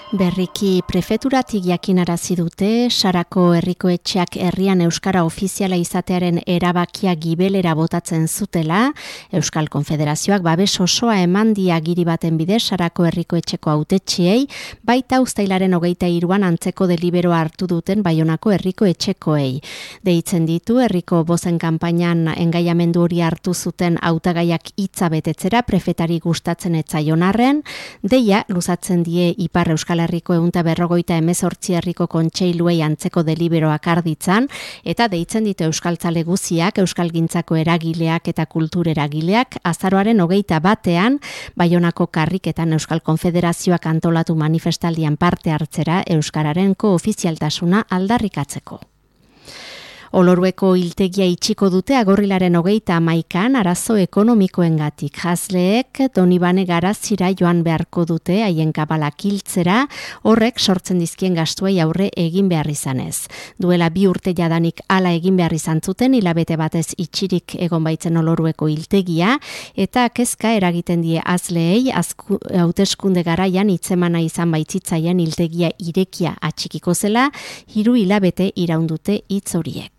Berriki prefeturatik jakinarazi dute, Sarako herriko etxeak herrian euskara ofiziala izatearen erabakia gibelera botatzen zutela, Euskal Konfederazioak babes osoa eman die agiri baten bidez Sarako herriko etxeko hautetxiei, baita uztailaren 23an antzeko deliberoa hartu duten Baionako herriko etxekoei. Deitzen ditu herriko bozen kanpainan engaiamendu hori hartu zuten hautagaiak hitza betetzera prefetari gustatzen ez zaion arren, deia luzatzen die Ipar Euskal Herriko 158 herriko kontseiluei antzeko deliberoak arditzan, eta deitzen ditu euskaltzale guziak, euskalgintzako eragileak eta kultur eragileak, azaroaren 21ean, Baionako karriketan Euskal Konfederazioak antolatu manifestaldian parte hartzera euskararen koofizialtasuna aldarrikatzeko. Olorueko hiltegia itxiko dute agorrilaren 31an arazo ekonomikoengatik. Jazleek Donibane garazira joan beharko dute haien kabalak hiltzera, horrek sortzen dizkien gastuei aurre egin behar izanez. Duela 2 urte jadanik hala egin behar izan zuten, hilabete batez itxirik egon baitzen Olorueko hiltegia, eta kezka eragiten die azleei hauteskunde garaian hitzemana izan baitzitzaien hiltegia irekia atxikiko zela, 3 hilabete iraundute hitz horiek.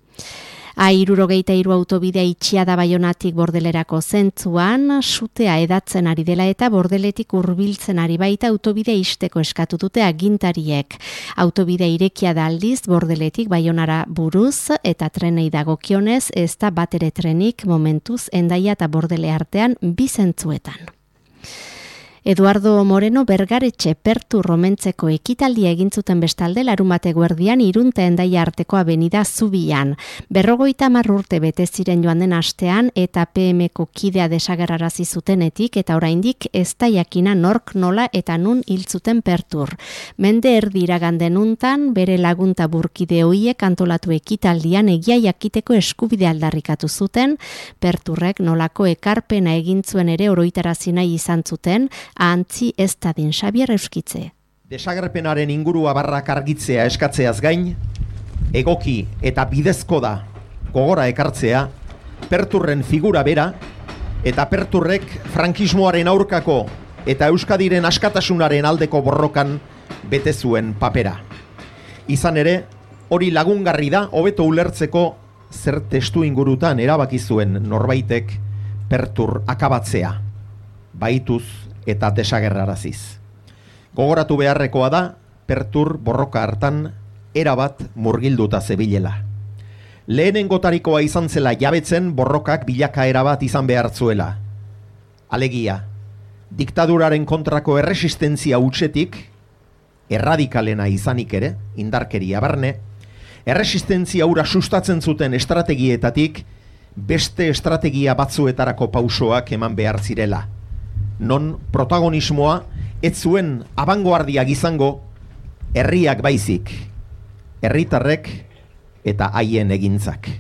A63 autobidea itxia da Baionatik Bordelerako zentzuan, sutea edatzen ari dela eta Bordeletik hurbiltzen ari baita autobidea ixteko eskatu dute agintariek. Autobidea irekia da aldiz Bordeletik Baionara buruz eta trenei dagokionez ez da batere trenik momentuz Hendaia eta Bordele artean 2 zentzuetan. Eduardo Moreno Bergaretxe Pertur Romentzeko ekitaldia egin zuten bestalde larunbate eguerdian Irun eta Hendaia arteko abenida Zubian. 50 urte bete ziren joan den astean eta PMko kidea desagerrarazi zutenetik eta oraindik ez da jakina nork nola eta nun hil zuten Pertur. Mende erdi iraganden untan bere lagunta burkide hoiek antolatu ekitaldian egia jakiteko eskubide aldarrikatu zuten, Perturrek nolako ekarpena egin zuen ere oroitarazi nahi izan zuten, antzi ez dadin Xabier Euskitze. Desagerpenaren ingurua barrak argitzea eskatzeaz gain, egoki eta bidezko da gogora ekartzea Perturren figura bera eta Perturrek frankismoaren aurkako eta Euskadiren askatasunaren aldeko borrokan bete zuen papera. Izan ere, hori lagungarri da hobeto ulertzeko zer testu ingurutan erabaki zuen norbaitek Pertur akabatzea, baituz eta desagerraraziz. Gogoratu beharrekoa da, Pertur borroka hartan erabat murgilduta zebilela. Lehenengotarikoa izan zela jabetzen borrokak bilakaera bat izan behar zuela. Alegia, diktaduraren kontrako erresistentzia hutsetik, erradikalena izanik ere, indarkeria barne, erresistentzia hura sustatzen zuten estrategietatik, beste estrategia batzuetarako pausoak eman behar zirela. Non protagonismoa ez zuen abangoardiak izango herriak baizik, herritarrek eta haien egintzak.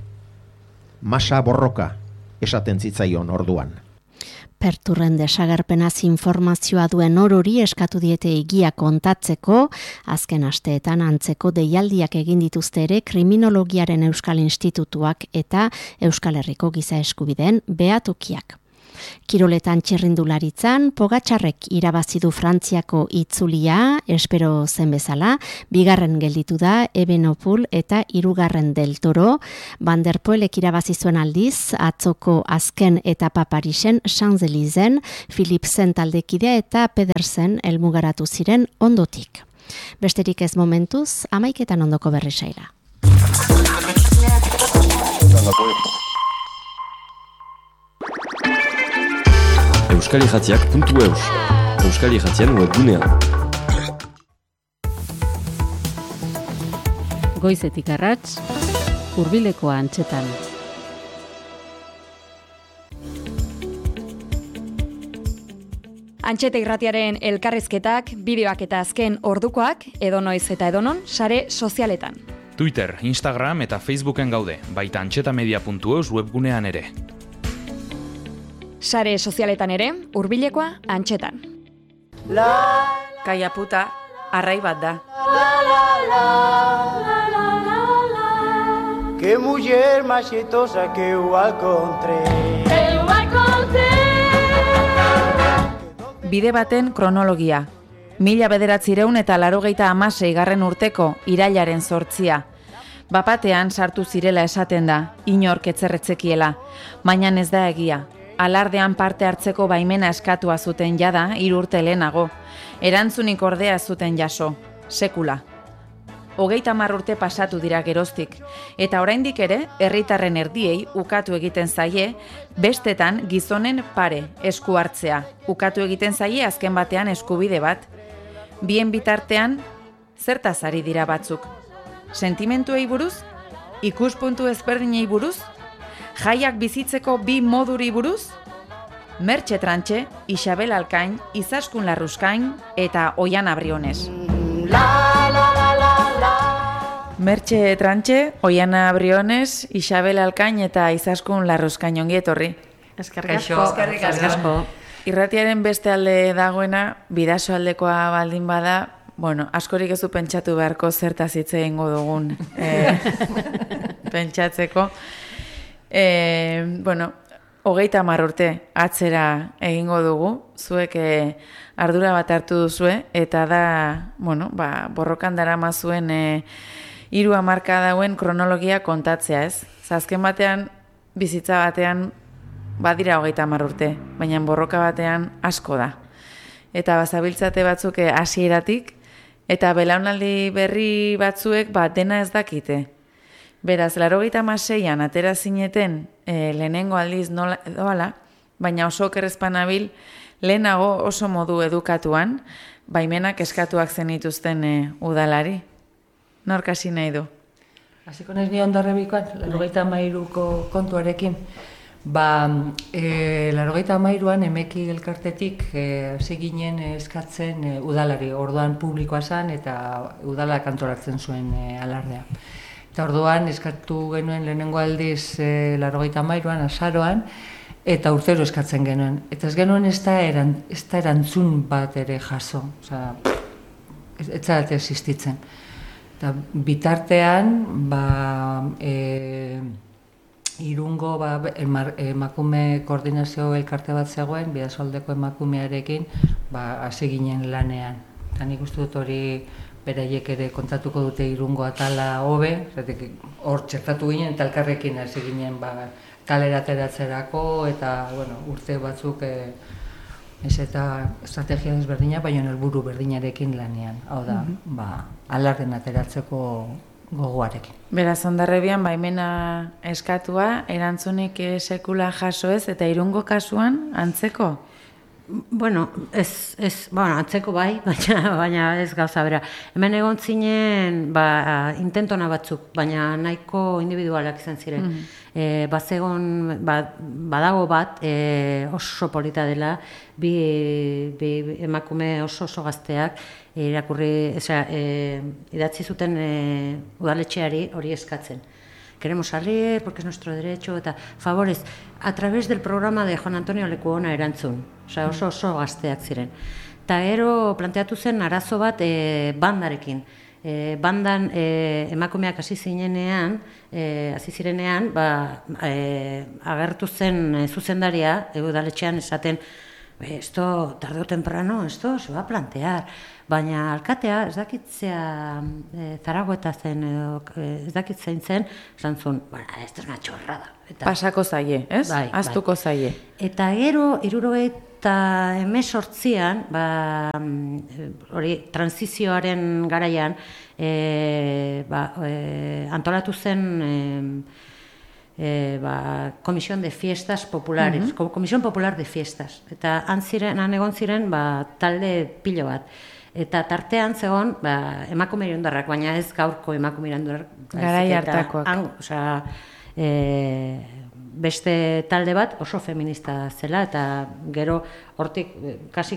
Masa borroka esaten zitzaion orduan. Perturren desagerpenaz informazioa duen orori eskatu diete egia kontatzeko, azken asteetan antzeko deialdiak egin dituzte ere Kriminologiaren Euskal Institutuak eta Euskal Herriko Giza Eskubideen behatokiak. Kiroletan txirrindularitzan, Pogačarrek irabazi du Frantziako itzulia, espero zen bezala, 2. gelditu da Evenepoel eta 3. Del Toro, Van der Poelek irabazi zuen aldiz, atzoko azken etapa Parisen, Champs-Élysées, Philipsen taldekidea eta Pedersen helmugaratu ziren ondotik. Besterik ez momentuz, 11 ondoko berri saila. Euskalirratiak.eus, Euskalirratian webgunean. Goizetik arrats, hurbileko antxetan. Antxete irratiaren elkarrizketak, bideoak eta azken ordukoak, edonoiz eta edonon, sare sozialetan. Twitter, Instagram eta Facebooken gaude, baita antxetamedia.eus webgunean ere. Sare sozialetan ere, hurbilekoa antxetan. Kaia puta, arrai bat da. Que mujer más chistosa que eu encontré. Bide baten kronologia. 1986 urteko irailaren 8. Bapatean sartu zirela esaten da, inork etzerretzekiela, baina ez da egia. Alardean parte hartzeko baimena eskatua zuten jada 3 urte lehenago. Erantzunik ordea zuten jaso, sekula. 30 urte pasatu dira geroztik, eta oraindik ere herritarren erdiei ukatu egiten zaie, bestetan gizonen pare esku hartzea. Ukatu egiten zaie azken batean eskubide bat. Bien bitartean, zertaz ari dira batzuk? Sentimentuei buruz? Ikuspuntu ezberdinei buruz? Jaiak bizitzeko 2 moduri buruz? Mertxe Trantxe, Isabel Alkain, Izaskun Larruskain eta Oiana Briones. Mertxe Trantxe, Oiana Briones, Isabel Alkain eta Izaskun Larruskain, ongi etorri. Eskerrik asko. Irratiaren beste alde dagoena, Bidaso aldekoa baldin bada, askorik ez du pentsatu beharko zertaz hitz egingo dugun pentsatzeko. 30 urte atzera egingo dugu, zuek ardura bat hartu duzue, eta da, borrokan darama zuen 3 hamarkada dauen kronologia kontatzea, ez? Azken batean, bizitza batean, badira 30 urte, baina borroka batean asko da. Eta bazabiltzate batzuk hasieratik, eta belaunaldi berri batzuek dena ez dakite. Beraz, 86an atera zineten lehenengo aldiz doala, baina oso okerrezpanabil lehenago oso modu edukatuan, baimenak eskatuak zenituzten udalari. Nork hasi nahi du? Hasiko naiz ni Hondarribikoan, 83ko kontuarekin. 83an Emeki elkartetik hasi ginen eskatzen udalari, orduan publikoa zen eta udalak antolatzen zuen alardea. Eta orduan eskatu genuen lehenengo aldiz 83an, azaroan, eta urtero eskatzen genuen. Eta ez genuen ez da erantzun bat ere jaso, ez da existitzen. Eta bitartean, Irungo emakume koordinazio elkarte bat zegoen, Bidasoaldeko emakumearekin hasi ginen lanean. Eta nik uste dut hori beraiek ere kontatuko dute Irungo atala hobe, hor txertatu ginen eta elkarrekin hasi ginen kalera ateratzerako eta urte batzuk ez eta estrategia desberdina, baina helburu berdinarekin lanean. Hau da, alarden ateratzeko gogoarekin. Beraz, Hondarribian baimena eskatua, erantzunik sekula jaso ez, eta Irungo kasuan antzeko? Antzeko bai, baina ez gauza bera. Hemen egon zinen intentona batzuk, baina nahiko individualak izan ziren. Badago bat, oso polita dela, bi emakume oso gazteak, idatzi zuten udaletxeari hori eskatzen. Queremos salir porque es nuestro derecho, eta favorez, a través del programa de Juan Antonio Lekuona erantzun, oso gazteak ziren. Eta gero planteatu zen arazo bat bandarekin. Bandan emakumeak hasi zirenean, agertu zen zuzendaria, udaletxean esaten, esto tarde o temprano, esto se va a plantear. Baina alkatea, ez dakitzea Zaragoeta zen, ez dakitzein zen, esan zuen, esto es una chorrada. Pasako zaie, ez? Aztuko zaie. Eta gero, 78an, hori, transizioaren garaian, antolatu zen Comisión de Fiestas Populares, Comisión Popular de Fiestas. Eta han egon ziren talde pilo bat. Eta tartean zegoen emakume irundarrak, baina ez gaurko emakume irundarrak. Garai hartakoak. Beste talde bat oso feminista zela, eta gero hortik kasi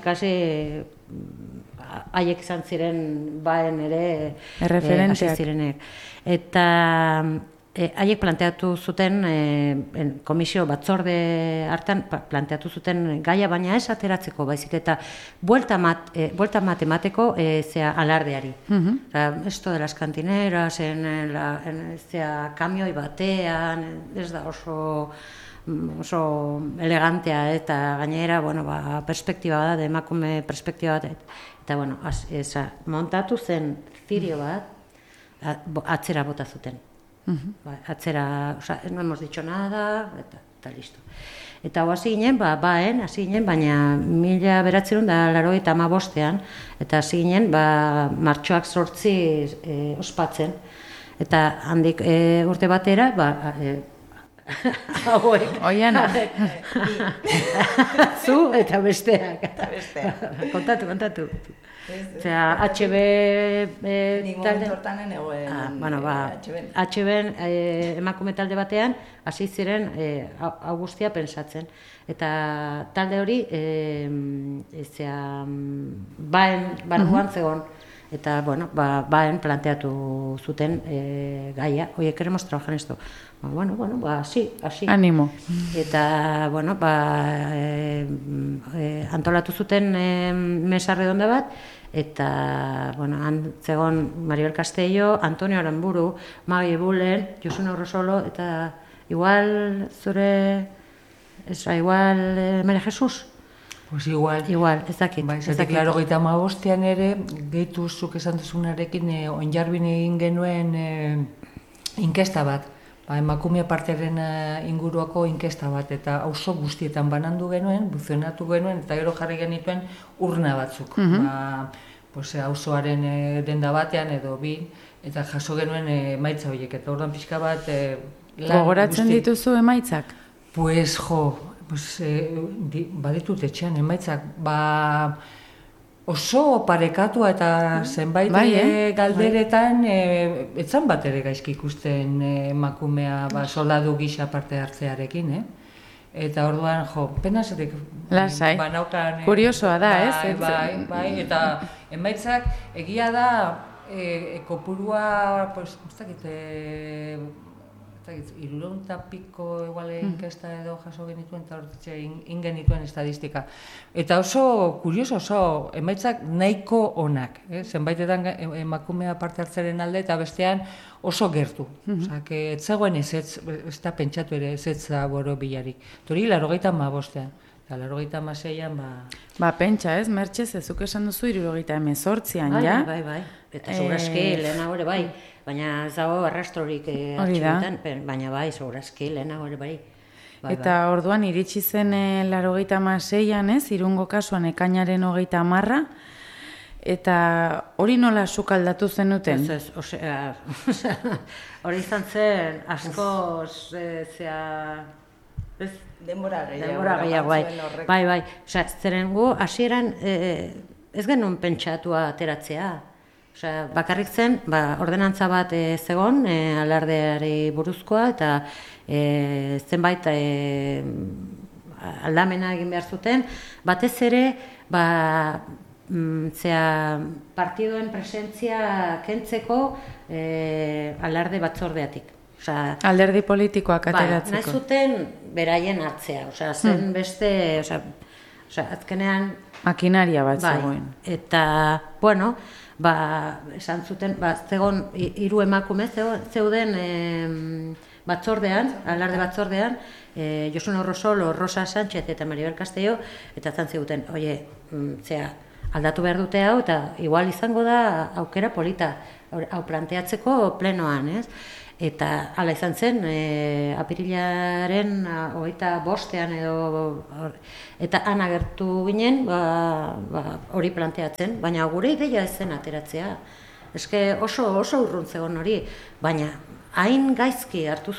haiek izan ziren baen ere erreferenteak zirenek. Eta haiek planteatu zuten, komisio batzorde hartan planteatu zuten gaia, baina ez ateratzeko, baizik eta buelta matemateko alardeari. Esto de las cantineras, kamioi batean, ez da oso oso elegantea eta gainera, bueno, perspektiba da, emakume perspektiba bat, eta, bueno, montatu zen zirio bat, atzera bota zuten. Atzera, no hemos dicho nada, eta listo. Eta hasi ginen, baina 1985ean, eta hasi ginen, martxoak 8 ospatzen, eta handik urte batera, hauek. Oiana. Zu eta besteak. Kontatu. Osea, HB talde hortanen egoen. HB emakume talde batean hasi ziren hau guztia pentsatzen. Eta talde hori baen barruan zegoen. Eta, bueno, baen planteatu zuten gaia. Oie, queremos trabajar esto. Bueno, así. Animo. Eta, bueno, antolatu zuten mesa redonda bat, eta, bueno, zegoen Maribel Castello, Antonio Aramburu, Magi Bulen, Josune Urrosolo, eta igual Maria Jesus? Pues igual, ez dakit. Zatik, 85ean ere, gehitu zuk esan duzunarekin, Onjarbin egin genuen inkesta bat. Emakumea partearen inguruako inkesta bat, eta auzo guztietan banandu genuen, buzionatu genuen, eta gero jarri genituen urna batzuk. Auzoaren denda batean edo bi, eta jaso genuen emaitza horiek, eta orduan pixka bat... Gogoratzen dituzu emaitzak? Baditut etxean emaitzak, oso parekatua eta zenbait galderetan etzan bat ere gaizki ikusten emakumea soldadu gisa parte hartzearekin, Eta orduan, penazetik lasai, kuriosoa da, ez? Bai, eta emaitzak egia da kopurua, ez dakit, 300 piko iguale inkesta edo jaso genituen, eta horretxe ingenituen estadistika. Eta oso kurioso, oso emaitzak nahiko onak, zenbaitetan emakumea parte hartzaren alde, eta bestean oso gertu. Ez zegoen ez da pentsatu ere ez da boro bilarik. Tori, 85ean. Eta 86ean, pentsa ez, Mertxez, ezuk esan duzu 78an, ja? Bai. Eta segurazki, lehenago ere bai. Baina ez dago arrastrorik atxibetan, baina bai, segurazki, lehenago ere bai. Eta orduan iritsi zen 86an, ez, Irungo kasuan ekainaren 30, eta hori nola zuk aldatu zenuten? Hori izan zen, askoz, denbora gehiago, bai. Zeren gu, hasieran ez genuen pentsatua ateratzea. Bakarrik zen, ordenantza bat zegon, alardeari buruzkoa, eta zenbait aldamena egin behar zuten, batez ere, partiduen presentzia kentzeko alarde batzordeatik. Alderdi politikoak ateratzeko. Nahi zuten beraien hartzea, zen beste, azkenean... Makinaria bat zegoen. Eta, bueno, esan zuten, zegoen 3 emakume zeuden batzordean, alarde batzordean, Josune Urrosolo, Rosa Sánchez eta Maribel Castello, eta zan ziguten, aldatu behar dute hau, eta igual izango da aukera polita, hau planteatzeko plenoan, ez? Eta hala izan zen, apirilaren 25ean edo, eta han agertu ginen, hori planteatzen, baina gure ideia ez zen ateratzea. Eske oso urrun zegoen hori, baina hain gaizki hartu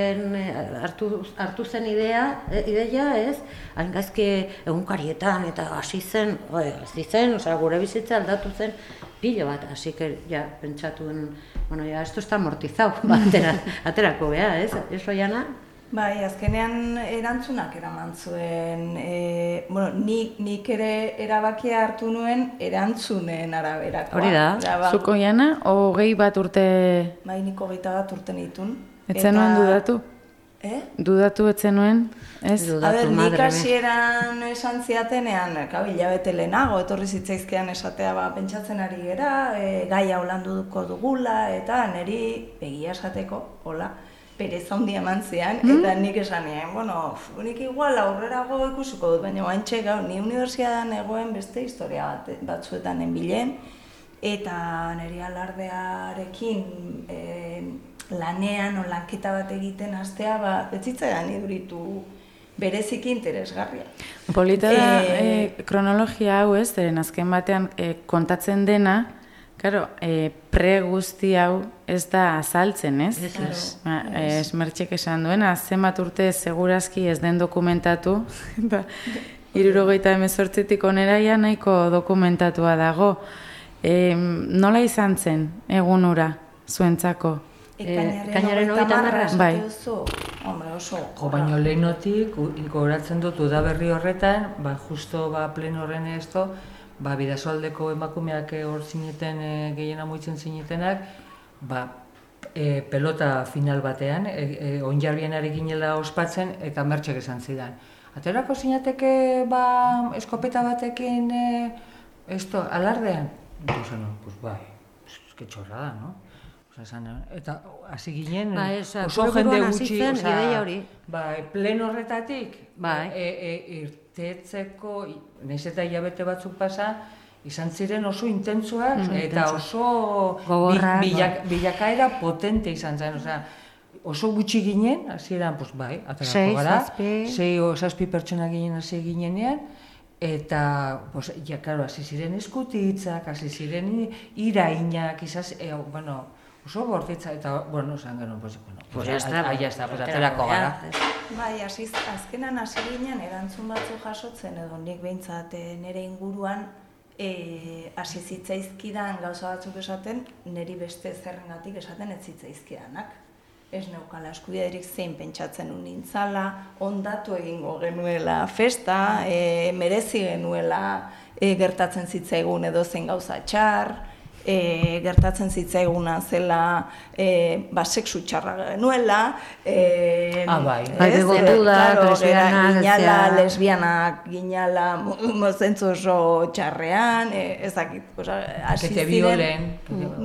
zen ideia, ez? Hain gaizki egunkarietan eta hasi zen, gure bizitza aldatu zen pilo bat, así que ya pentsatuen, bueno, ya esto está amortizado, aterako beha, ez? Eso jana? Bai, azkenean erantzunak eraman zuen, nik ere erabakia hartu nuen erantzunen araberakoa. Hori da. Zuko jana, 21 urte... Bai, nik 21 urte nitun. Etzen nuen dudatu? Dudatu etzen nuen, ez? Nik hasieran esan ziatenean, hilabete lehenago, etorri zitzaizkean esatea, pentsatzen ari gera, gai hau landuko dugula, eta niri egia esateko, hola, pereza handia eman zian, eta nik esan nien, bueno, nik igual aurrerago ikusiko dut, baina oantxe gaur, ni unibertsitatean egoen beste historia batzuetan enbilen, eta niri alardearekin lanean o lanketa bat egiten hastea, ez zitzaidan iduritu bereziki interesgarria. Polita da, kronologia hau ez, zeren azken batean kontatzen dena, claro, pre guzti hau ez da azaltzen, ez? Esmertxek esan duena, zenbat urte segurazki ez den dokumentatu, 78tik onera ja nahiko dokumentatua dago. Nola izan zen egun hura zuentzako? Kainaren 30. Bai. Baina lehenotik, gogoratzen dut udaberri horretan, justo pleno horren esto, Bidasoaldeko emakumeak hor zineten, gehiena muitzen zinetenak, pelota final batean, onjarbienari ginela ospatzen, eta Mertxek esan zidan. Aterako zinateke eskopeta batekin, alardean? Pues bai, que txorrada, no? Eta hasi ginen, oso jende gutxi, pleno horretatik, irtetzeko, nahiz eta hilabete batzuk pasa, izan ziren oso intentsuak, eta oso bilakaera potente izan zen, oso gutxi ginen, hasieran, aterako gara, 6-7 pertsona ginen hasi ginenean, eta, hasi ziren eskutitzak, hasi ziren irainak, oso bortitza, eta, esan gero, aterako gara. Bai, azkenan hasi ginen erantzun batzu jasotzen, edo nik behintzat nire inguruan hasi zitzaizkidan gauza batzuk esaten, niri beste zerrengatik esaten ez zitzaizkidanak. Ez neukala eskubiderik zein pentsatzen nintzala, ondatu egingo genuela festa, merezi genuela gertatzen zitzaigun edo zen gauza txar, gertatzen zitzaiguna zela sexu txarra genuela, lesbianak ginala mozentzu oso txarrean, ezakit, hasi ziren,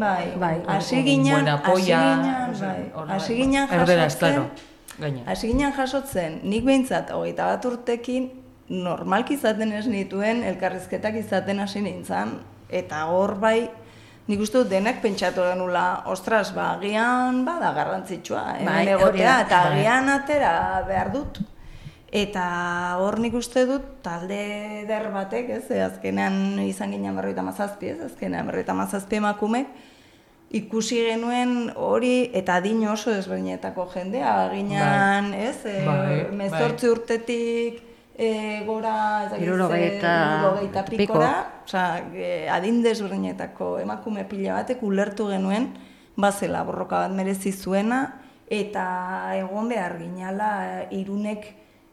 hasi ginen jasotzen, nik behintzat 21 urtekin normalki izaten ez nituen elkarrizketak izaten hasi nintzen, eta hor nik uste dut denak pentsatu genula, ostras, agian bada garrantzitsua, hemen egotea, eta agian atera behar dut. Eta hor nik uste dut talde der batek, azkenean izan ginen 57, azkenean 57 emakumek, ikusi genuen hori, eta adin oso ezberdinetako jendea, ginen, 18 urtetik, gora, 70 pikora, adin desberdinetako emakume pila batek ulertu genuen, bazela borroka bat merezi zuena, eta egon behar ginala Irunek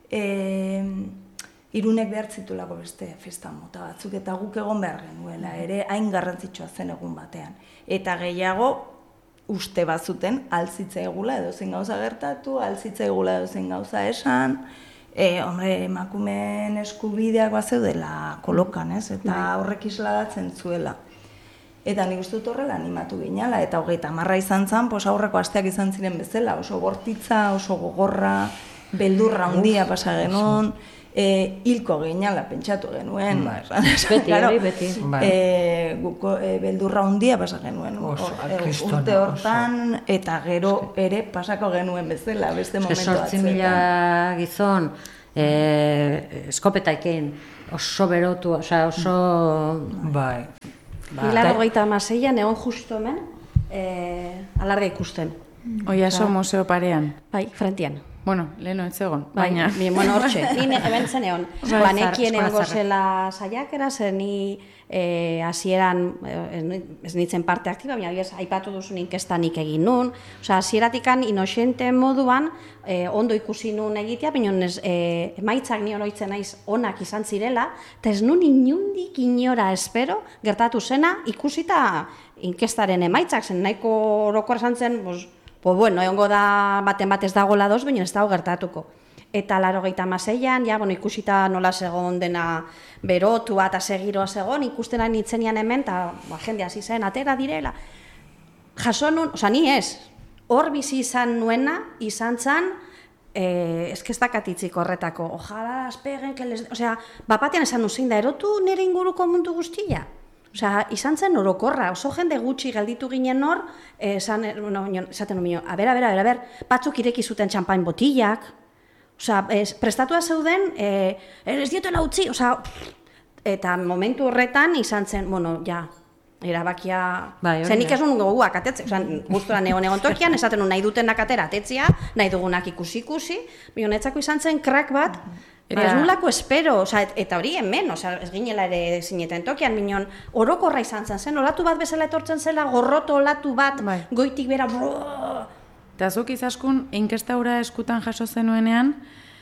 behar zitulako beste festa mota batzuk, eta guk egon behar genuela, ere hain garrantzitsua zen egun batean. Eta gehiago, uste bazuten, altzitzaigula edo zen gauza gertatu, altzitzaigula edo zen gauza esan, emakumeen eskubideak zeudela kolokan, eta horrek isladatzen zuela. Eta nik uste dut horrela animatu ginala, eta 30 izan zen, aurreko asteak izan ziren bezala, oso bortitza, oso gogorra, beldurra handia pasa genuen, hilko ginala pentsatu genuen. Beti. Beldurra handia pasa genuen, urte hortan, eta gero ere pasako genuen bezala, beste momentu batzuetan. 8.000 gizon eskopetaekin oso berotu, oso... Bai. Hilaro 26an egon justu hemen, alarga ikusten. Oiaso museo parean? Bai, frentian. Bueno, leheno ez egon, baina... Bueno, hortxe, nire hemen zen egon. Banekien egon gozela saiakera, zer ni hasieran, ez nintzen parte aktiba, baina aipatu duzun inkestanik egin nun. Osa, hasieratik inoxente moduan, ondo ikusi nun egitea, baina emaitzak nion oitzen naiz onak izan zirela, eta ez nun inundik inora espero, gertatu zena, ikusita inkestaren emaitzak, zen nahiko orokor esan zen, bueno, egongo da baten bat ez dagoela doz, baina ez dago gertatuko. Eta 86an, ikusita nola segon dena berotua eta segiroa segon, ikustena nintzenian hemen, eta jende hasi zen, atera direla. Jaso nun, ni ez, hor bizi izan nuena, izan zan, ez dakatitzik horretako, ojala, azpegen, osea, bapatean esan nuzein da, erotu nire inguruko mundu guztia. Osea, izan zen orokorra, oso jende gutxi gelditu ginen hor, esaten nuen, a ber, batzuk ireki zuten txampain botillak, osea, prestatua zeuden, ez diotela utzi, osea, eta momentu horretan izan zen, erabakia, zenik ez nuen goguak atetzea, guztura egon tokian, esaten nuen nahi dutenak atera atetzea, nahi dugunak ikusi, netzako izan zen krak bat, ez nulako espero, eta hori hemen, ez ginela ere zineten tokian, minon, orokorra izan zen, olatu bat bezala etortzen zela, gorroto olatu bat, goitik bera, Eta zuk izaskun, inkesta hura eskutan jaso zenuenean,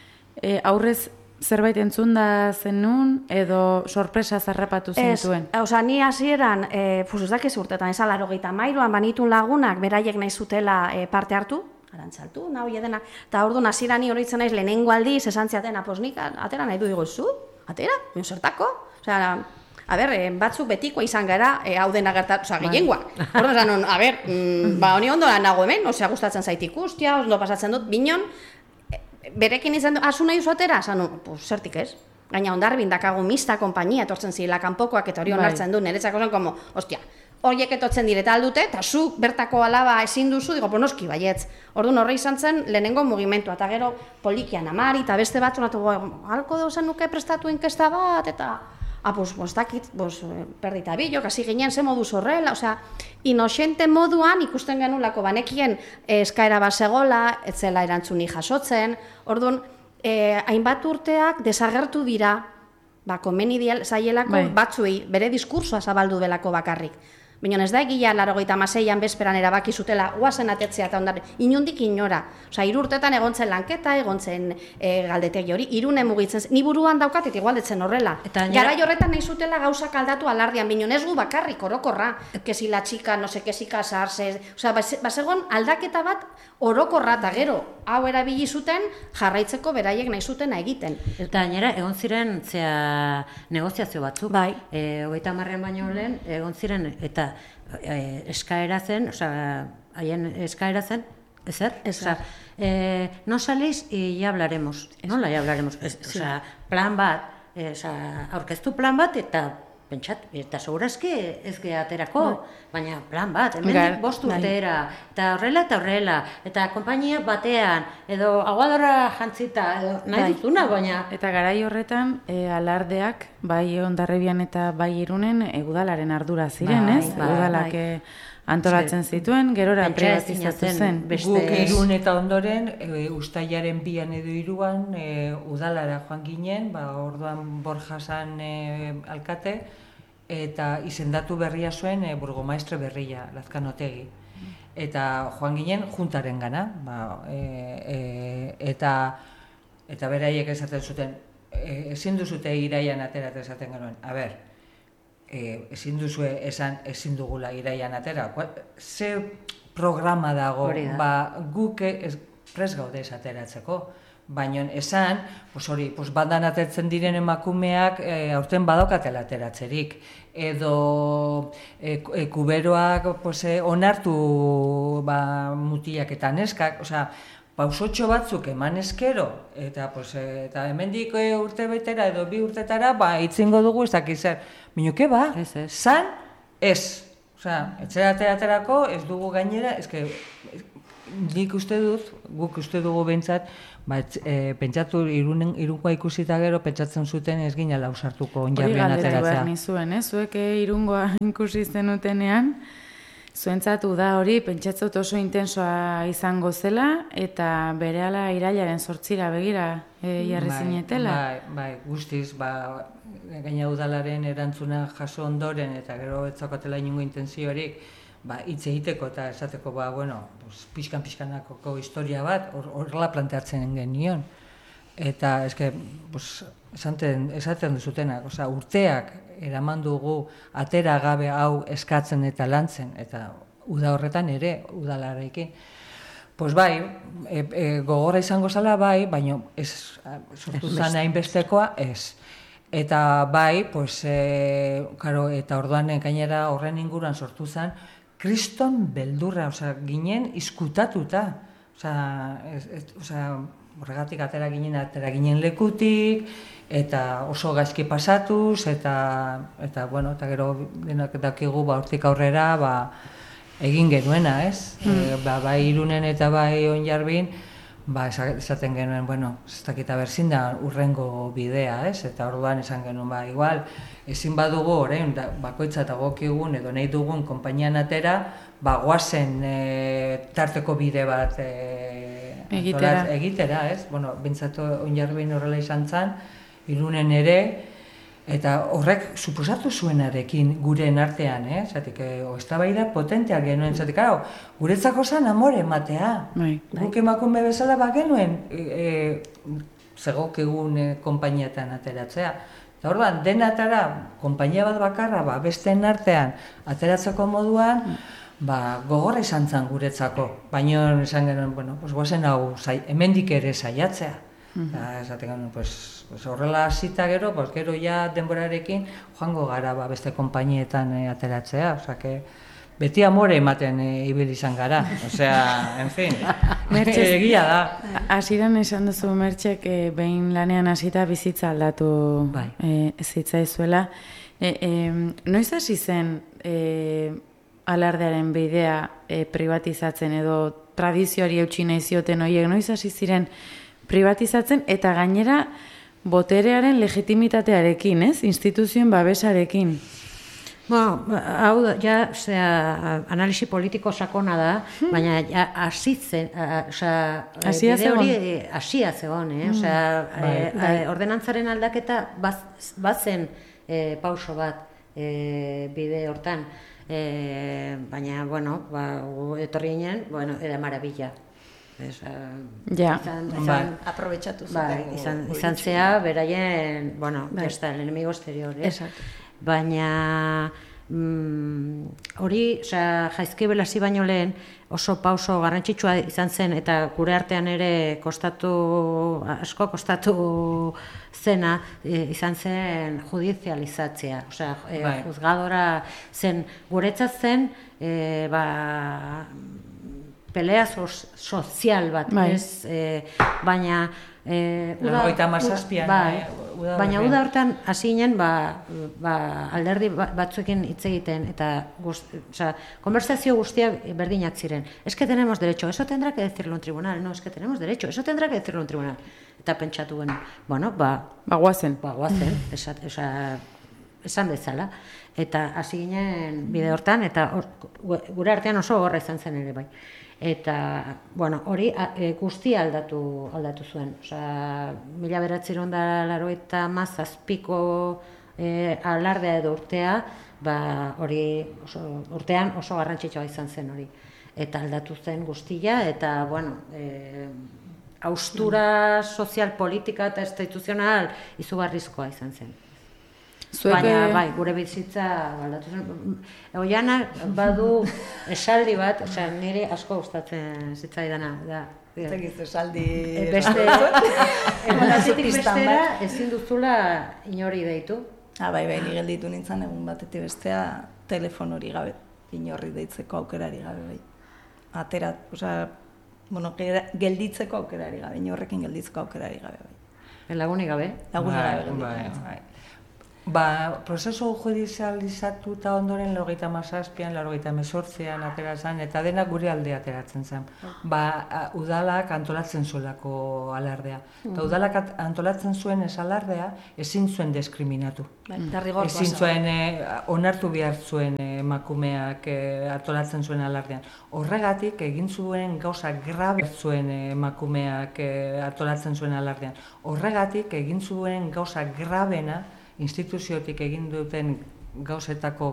aurrez zerbait entzun da zenun, edo sorpresa zarrapatu zintuen? Osa, ni hasieran, ez dakiz urtetan, ez ala 93an banitun lagunak, beraiek nahi zutela parte hartu, arantzaltu, nahi edena, eta orduan hasieran ni horitzen naiz lehenengo aldiz, esan ziaten, nik atera nahi du digozu, atera, zertako, osea, batzuk betikoa izan gara, hau dena gertatu, gehiengoak. Orduan, honi ondo nago hemen, gustatzen zait ikustia, ondo pasatzen dut, binon, berekin izan dut, asu nahi duzu atera? Zertik ez. Gaina ondarbin dakagu mista konpainia etortzen zirela kanpokoak eta hori onartzen du, niretzako zen, como, ostia, horiek etotzen direta aldute, eta zu bertako alaba ezin duzu, digo, noski, baietz. Orduan horre izan zen lehenengo mugimentua, eta gero polikian amari, eta beste bat, halko deuzen nuke prestatu inkesta bat, eta dakit, perdita bilok, hasi ginen, ze moduz horrela, inoxente moduan ikusten genulako banekien eskaera bat zegola, etzela erantzuni jasotzen, orduan, hainbat urteak desagertu dira, komeni zaielako batzuei, bere diskursoa zabaldu belako bakarrik. Baina ez da egia 96an bezperan erabaki zutela, guazen atetzea eta ondare, inundik inora. Osa, 3 urtetan egontzen lanketa, egontzen galdetegi hori, 3 mugitzen zen, ni buruan daukatet igualdetzen horrela. Garai horretan nahi zutela gauzak aldatu alardian, baina ez gu bakarrik, orokorra, kesi la txika, no se kesi kasarse, osa, bazegon aldaketa bat orokorra eta gero, hau erabili zuten jarraitzeko beraiek nahi zutena egiten. Eta gainera, egon ziren negoziazio batzuk. Bai. 30 baino lehen, egon ziren, eta eskaera zen, haien eskaera zen, ezer? No salís y ya hablaremos. Nola ya hablaremos? Plan bat, aurkeztu plan bat, eta segurazki ez gehaterako, baina plan bat, hemen 5 urtera, eta horrela, eta konpainia batean, edo aguadora jantzita, edo nahi dutuna, baina... Eta garai horretan, alardeak, bai Hondarribian eta bai Irunen, udalaren ardura ziren, ez? Udalak antolatzen zituen, gerora privatizatu zen. Guk Irun eta ondoren, ustailaren 2an edo 3an, udalara joan ginen, orduan Borjasan alkate, eta izendatu berria zuen burgomaestre berria, Lazkanotegi. Eta joan ginen juntaren gana, eta beraiek esaten zuten, ezin duzute iraian aterat esaten genuen, ezin duzue esan ezin dugula iraian atera, ze programa dago, guk prest gaude esateratzeko, baina esan, bandan atertzen diren emakumeak aurten badaukatela ateratzerik, edo kuberoak onartu mutilak eta neskak, pausotxo batzuk eman eskero, eta hemendik urte betera edo 2 urtetara, itzingo dugu ez dakizer. Minuke zan, ez. Etxera ateraterako ez dugu gainera, nik uste dut, guk uste dugu behintzat, pentsatu Irungoa ikusita gero, pentsatzen zuten ez ginela ausartuko onjarrien ateratzea. Hori galdera behar nizuen, zuek Irungoa ikusi zenutenean, zuentzatu da hori, pentsatzut oso intensoa izango zela, eta berehala irailaren 8 begira jarri zinetela. Bai, guztiz, gaina udalaren erantzuna jaso ondoren, eta gero ez zaukatela inungo intenziorik, hitz egiteko eta esateko, pixkan-pixkanako historia bat, horrela planteatzen genion. Eta, esaten duzutenak, urteak eraman dugu atera gabe hau eskatzen eta lantzen, eta uda horretan ere, udalarekin. Gogorra izango zala baina sortu zen hainbestekoa ez. Eta eta orduan gainera horren inguruan sortu zen kriston beldurra, ginen izkutatuta. Horregatik atera ginen lekutik, eta oso gaizki pasatuz, eta gero denak dakigu hortik aurrera egin genuena, ez? Bai Irunen eta bai Onjarbin, esaten genuen, ez dakita berzin da urrengo bidea, ez? Eta orduan esan genuen, igual, ezin badugu orain bakoitza eta gokigun edo nahi dugun konpainian atera, guazen tarteko bide bat egitera, ez? Bintzatu Onjarbin horrela izan zen, Irunen ere, eta horrek suposatu zuenarekin guren artean, zatik, eztabaida potenteak genuen, zatik, guretzako zen amore ematea. Guk emakume bezala genuen zegokigun konpainietan ateratzea. Eta orduan, denatara, konpainia bat bakarra, besteen artean ateratzeko moduan, gogorra izan zen guretzako. Baina esan genuen, guazen hau, hemendik ere saiatzea. Esaten genuen, horrela hasita gero ja denborarekin joango gara beste konpainietan ateratzea. Beti amore ematen ibil izan gara. En fin, egia da. Hasieran esan duzu Mertxek, behin lanean hasita bizitza aldatu zitzaizuela. Noiz hasi zen alardearen bidea privatizatzen edo tradizioari eutsi nahi zioten horiek, noiz hasi ziren privatizatzen eta gainera boterearen legitimitatearekin, ez? Instituzioen babesarekin. Hau da, analisi politiko sakona da, baina hasia zegoen, ordenantzaren aldaketa bazen pauso bat bide hortan, baina, etorri ginen, era marabila. Aprobetxatu zuten. Izan zea, beraien, el enemigo exterior, baina hori, Jaizki Belasi baino lehen oso pauso garrantzitsua izan zen, eta gure artean ere asko kostatu zena, izan zen judizializatzea, juzgadora zen, guretzat zen, pelea sozial bat, baina baina uda hortan hasi ginen alderdi batzuekin hitz egiten, eta konversazio guztiak berdinak ziren. Es que tenemos derecho, eso tendrá que decirlo un tribunal, no, es que tenemos derecho, eso tendrá que decirlo un tribunal. Eta pentsatu guen, guazen, esan bezala. Eta hasi ginen bide hortan, eta gure artean oso gorra izan zen ere bai. Eta, hori guztia aldatu zuen. 1987ko alardea edo urtea, hori urtean oso garrantzitsua izan zen hori. Eta aldatu zen guztia, eta, haustura sozial, politika eta instituzional izugarrizkoa izan zen. Baina, gure bizitza aldatu zen. Oianak badu esaldi bat, nire asko gustatzen zitzaidana. Zegiz esaldi... Egonazetik bestera ezin duzula inori deitu. Bai, ni gelditu nintzen egun batetik bestea telefonori gabe, inorri deitzeko aukerari gabe, bai. Aterat, gelditzeko aukerari gabe, inorrekin gelditzeko aukerari gabe, bai. Lagunik gabe? Lagunik gabe gelditu. Prozesu judizializatu eta ondoren 97an, 98an atera zen, eta denak gure aldea ateratzen zen. Udalak antolatzen zuelako alardea. Eta udalak antolatzen zuen ez alardea, ezin zuen diskriminatu. Ezin zuen onartu behar zuen emakumeak antolatzen zuen alardean. Horregatik egin zuen gauza grabe zuen emakumeak antolatzen zuen alardean. Horregatik egin zuen gauza grabena instituziotik egin duten gauzetako